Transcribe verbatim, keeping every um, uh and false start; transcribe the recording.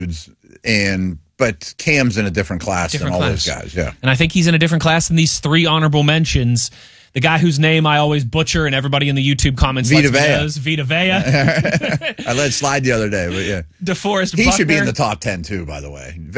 and but Cam's in a different class different than all class. those guys. Yeah, and I think he's in a different class than these three honorable mentions. The guy whose name I always butcher and everybody in the YouTube comments Vita lets me Vea. knows, Vita Vea. I let it slide the other day, but yeah, DeForest he Buckner. should be in the top ten too. By the way.